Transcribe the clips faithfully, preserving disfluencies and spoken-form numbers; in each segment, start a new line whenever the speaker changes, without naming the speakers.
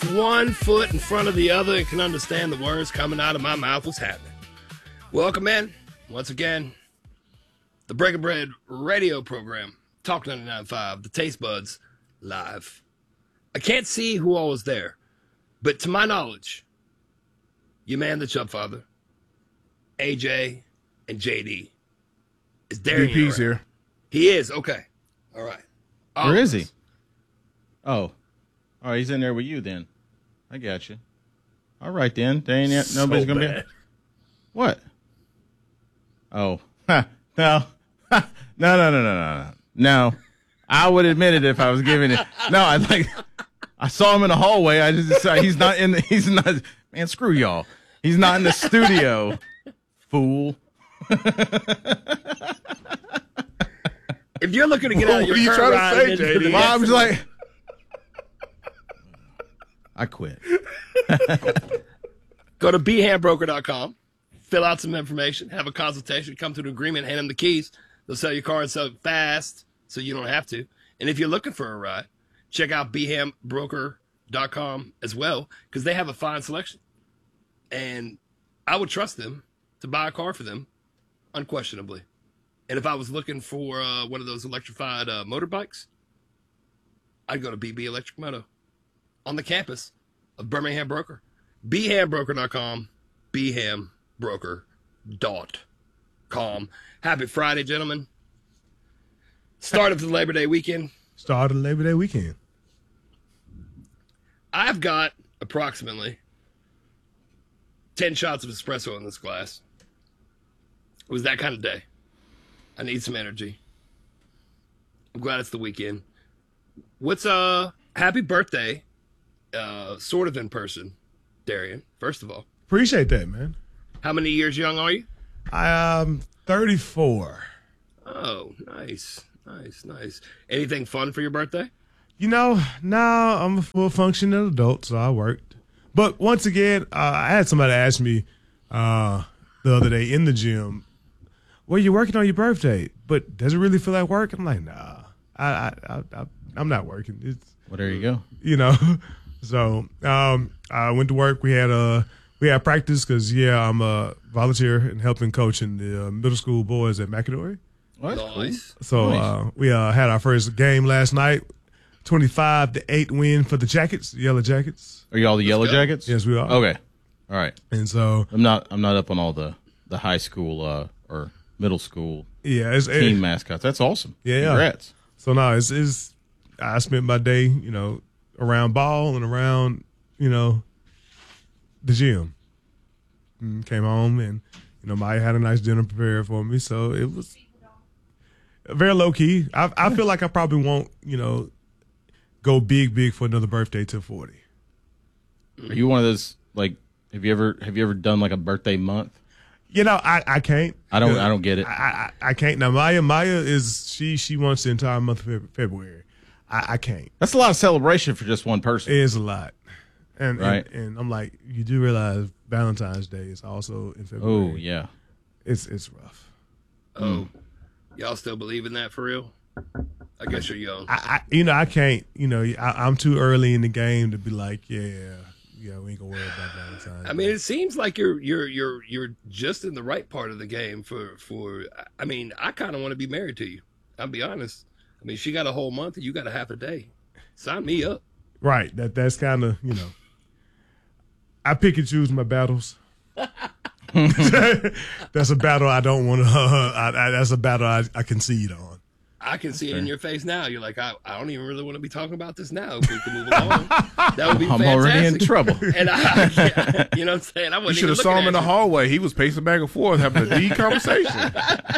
one foot in front of the other and can understand the words coming out of my mouth. What's happening? Welcome in, once again, the Breaking Bread radio program, Talk ninety-nine point five, the Taste Buds, live. I can't see who all is there, but to my knowledge, your man, the Chub Father, A J, and J D. Is Darian
D P's here.
He is, okay. All right. All
Where is he? Oh. Oh, he's in there with you then. I got you. All right then. There ain't
So
nobody's gonna
bad.
be. What? Oh. Ha. No. Ha. No. No. No. No. No. No. I would admit it if I was giving it. No. I like. I saw him in the hallway. I just decided he's not in. The, he's not. Man, screw y'all. He's not in the studio. Fool.
If you're looking to get out of your
What are you
current
trying to
ride
say,
into
J D?
the
Well, I'm
next
just like. I quit.
Go to b ham broker dot com, fill out some information, have a consultation, come to an agreement, hand them the keys. They'll sell your car and sell it fast so you don't have to. And if you're looking for a ride, check out b ham broker dot com as well because they have a fine selection. And I would trust them to buy a car for them, unquestionably. And if I was looking for uh, one of those electrified uh, motorbikes, I'd go to B B Electric Moto on the campus of Birmingham Broker. b ham broker dot com, b ham broker dot com. Happy Friday, gentlemen. Start of the Labor Day weekend.
Start of Labor Day weekend.
I've got approximately ten shots of espresso in this glass. It was that kind of day. I need some energy. I'm glad it's the weekend. What's uh happy birthday, uh, sort of in person, Darian, first of all.
Appreciate that, man.
How many years young are you?
I am thirty-four.
Oh, nice, nice, nice. Anything fun for your birthday?
You know, now I'm a full functioning adult, so I worked. But once again, uh, I had somebody ask me uh, the other day in the gym, well, you're working on your birthday, but does it really feel like work? I'm like, nah, I, I, I, I I'm not working. It's,
Well, there you go.
you know, so um, I went to work. We had a we had practice because yeah, I'm a volunteer and helping coaching the uh, middle school boys at McAdory.
What?
Nice.
So
Nice.
uh, we uh, had our first game last night, twenty-five to eight win for the Jackets, Yellow Jackets.
Are y'all the Yellow
go.
Jackets?
Yes, we are.
Okay. All right.
And so
I'm not. I'm not up on all the the high school uh, or middle school
yeah, it's
team
it,
mascots. That's awesome.
Yeah, yeah.
Congrats.
so no, it's, it's I spent my day, you know, around ball and around, you know, the gym. And came home and you know, Maya had a nice dinner prepared for me, so it was very low key. I I feel like I probably won't, you know, go big big for another birthday till forty.
Are you one of those like? Have you ever have you ever done like a birthday month?
You know, I, I can't.
I don't. I don't get it.
I, I I can't. Now Maya Maya is she she wants the entire month of Feb- February. I, I can't.
That's a lot of celebration for just one person.
It is a lot. And,
Right.
and and I'm like, you do realize Valentine's Day is also in February.
Oh yeah.
It's it's rough.
Oh, y'all still believe in that for real? I guess you're young.
I, I you know I can't. You know I, I'm too early in the game to be like, yeah, yeah, we ain't gonna worry about Valentine's.
I mean, it seems like you're you're you're you're just in the right part of the game for for. I mean, I kind of want to be married to you. I'll be honest. I mean, she got a whole month and you got a half a day. Sign me up.
right. That that's kind of you know. I pick and choose my battles. That's a battle I don't want to. Uh, I, I, that's a battle I, I concede on.
I can see it in your face now. You're like, I, I don't even really want to be talking about this now. If we can move along, that would be
I'm
fantastic.
already in trouble.
And I, you know what I'm saying? I
You
wasn't
should
even
have saw him
looking
in the
at you.
hallway. He was pacing back and forth having a deep conversation.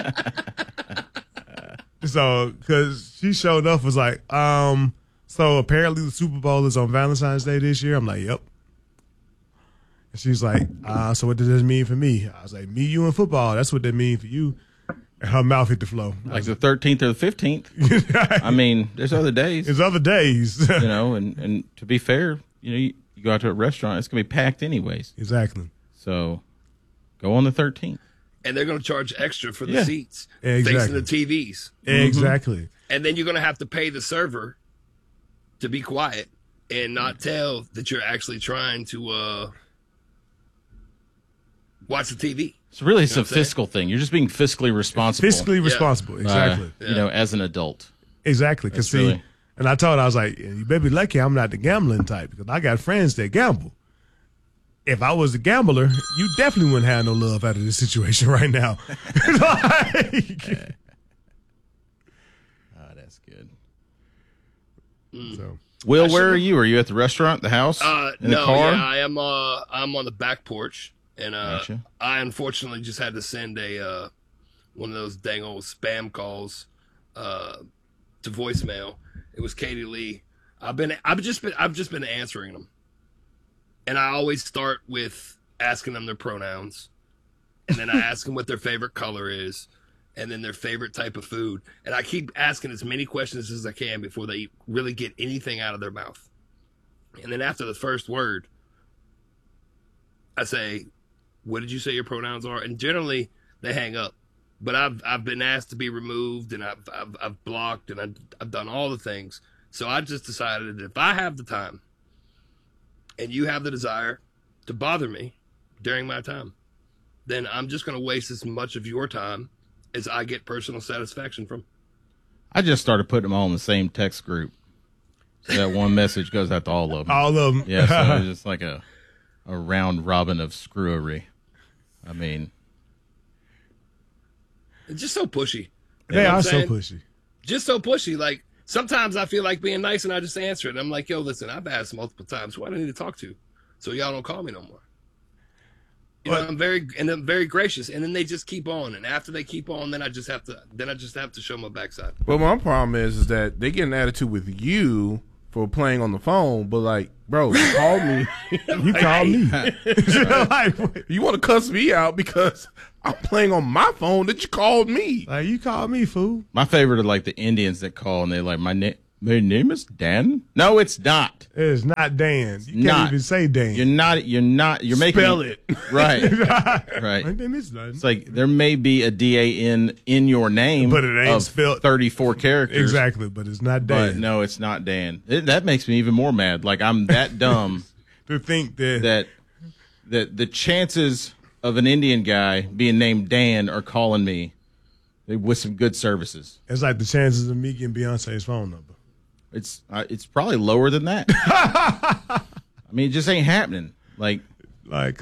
So, because she showed up, was like, um, so apparently the Super Bowl is on Valentine's Day this year. I'm like, yep. And she's like, uh, so what does this mean for me? I was like, me, you, and football. That's what that means for you. And her mouth hit the floor.
Like the thirteenth or the fifteenth. I mean, there's other days.
It's other days.
You know, and, and to be fair, you know, you, you go out to a restaurant, it's gonna be packed anyways.
Exactly.
So go on the thirteenth.
And they're going to charge extra for the
Yeah.
seats
Exactly.
facing the T Vs.
Exactly.
And then you're going to have to pay the server to be quiet and not tell that you're actually trying to uh, watch the T V.
So really, it's
You know
a
what I'm saying?
fiscal thing. You're just being fiscally responsible.
Fiscally responsible,
uh,
exactly,
You know, as an adult.
exactly. Because
That's
see,
really-
and I told her, I was like, you better be lucky I'm not the gambling type because I got friends that gamble. If I was a gambler, you definitely wouldn't have no love out of this situation right now. Like-
Oh, that's good.
so.
Will,
I
where are
should've-
you? Are you at the restaurant, the house,
Uh,
in the
no,
car?
yeah, I am. Uh, I'm on the back porch, and uh,
Gotcha.
I unfortunately just had to send a uh, one of those dang old spam calls uh, to voicemail. It was Katie Lee. I've been, I've just been, I've just been answering them, and I always start with asking them their pronouns, and then I ask them what their favorite color is, and then their favorite type of food, and I keep asking as many questions as I can before they really get anything out of their mouth. And then after the first word, I say, "What did you say your pronouns are?" And generally, they hang up. But I've I've been asked to be removed, and I've I've, I've blocked, and I've, I've done all the things. So I just decided that if I have the time, and you have the desire to bother me during my time, then I'm just going to waste as much of your time as I get personal satisfaction from.
I just started putting them all in the same text group. So that one message goes out to all of them.
All of them.
Yeah, so it's just like a a round robin of screwery. I mean,
It's just so pushy. You
They
know what
are
I'm
so
saying?
pushy.
Just so pushy. Like sometimes I feel like being nice and I just answer it. I'm like, yo, listen, I've asked multiple times who I need to talk to, so y'all don't call me no more. You know,
But-
I'm very and I'm very gracious, and then they just keep on, and after they keep on, then I just have to then I just have to show my backside.
Well, my problem is, is that they get an attitude with you for playing on the phone, but like, bro, you called me.
You call me. like,
You want to cuss me out because I'm playing on my phone that you called me.
like, you call me, fool.
my favorite are like the Indians that call and they're like, my name, my name is Dan. No, it's not.
It's not Dan. You can't
Not.
even say Dan.
You're not. You're not. You're making
Spell it.
right.
My
Right.
name is Dan.
It's like there may be a D A N in your name,
But it ain't
of
spelled-
thirty-four characters.
Exactly, but it's not
But
Dan.
no, it's not Dan. It, that makes me even more mad. Like I'm that dumb
To think that,
that that the chances of an Indian guy being named Dan are calling me with some good services.
it's like the chances of me getting Beyonce's phone number.
It's uh, it's probably lower than that. I mean, it just ain't happening. Like
Like,